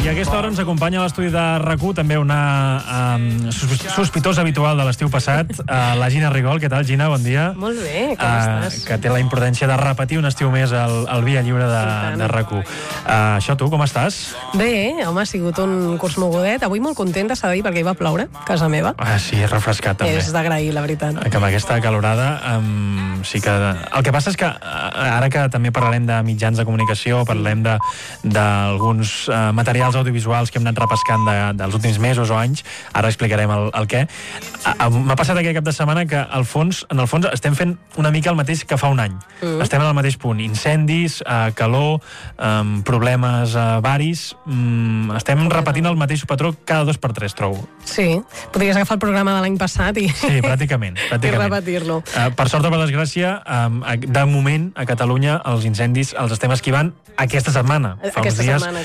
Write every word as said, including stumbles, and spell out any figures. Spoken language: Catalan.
I a aquesta hora ens acompanya a l'estudi de RAC1 també una um, sospitosa habitual de l'estiu passat, uh, la Gina Rigol. Què tal, Gina? Bon dia. Molt bé, com uh, estàs? Que té la imprudència de repetir un estiu més el, el Via Lliure de, de RAC1. Uh, això, tu, com estàs? Bé, home, ha sigut un curs mogudet. Avui molt contenta, s'ha de dir, perquè hi va ploure a casa meva. Ah, sí, refrescat també. És d'agrair, la veritat. Que amb aquesta calorada um, sí que... El que passa és que ara que també parlarem de mitjans de comunicació, parlem d'alguns uh, materials audiovisuals que hem anat repescant de, dels últims mesos o anys, ara explicarem el, el què. M'ha passat aquest cap de setmana que al fons, en el fons estem fent una mica el mateix que fa un any. Mm. Estem en el mateix punt. Incendis, uh, calor, um, problemes uh, varis... Um, estem repetint el mateix patró cada dos per tres, trobo. Sí, podries agafar el programa de l'any passat i... Sí, pràcticament. pràcticament. I repetir-lo. Uh, per sort o per desgràcia, um, de moment a Catalunya els incendis els estem esquivant aquesta setmana. Fa Aquesta uns dies setmana,